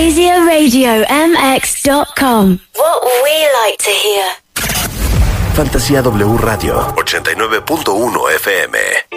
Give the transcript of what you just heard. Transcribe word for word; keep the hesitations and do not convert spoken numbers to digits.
Fantasia Radio M X dot com. What we like to hear. Fantasía W Radio ochenta y nueve punto uno F M.